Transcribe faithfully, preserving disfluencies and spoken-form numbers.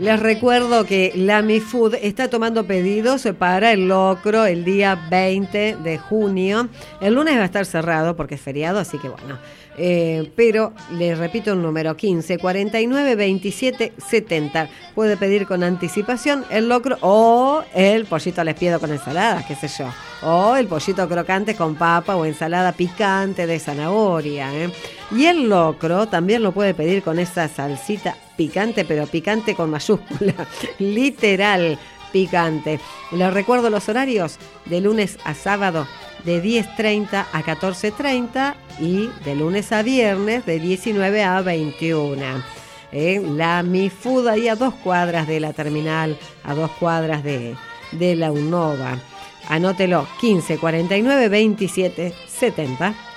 Les recuerdo que la Mi Food está tomando pedidos para el locro el día veinte de junio. El lunes va a estar cerrado porque es feriado, así que bueno. Eh, pero les repito el número quince cuarenta y nueve veintisiete setenta. Puede pedir con anticipación el locro o el pollito al espiedo con ensalada, qué sé yo. O el pollito crocante con papa o ensalada picante de zanahoria, ¿eh? Y el locro también lo puede pedir con esa salsita picante, pero picante con mayúscula, literal picante. Les recuerdo los horarios de lunes a sábado de diez treinta a catorce treinta y de lunes a viernes de diecinueve a veintiuna. Eh, la Mi Food ahí a dos cuadras de la terminal, a dos cuadras de, de la Unova. Anótelo, quince cuarenta y nueve veintisiete setenta.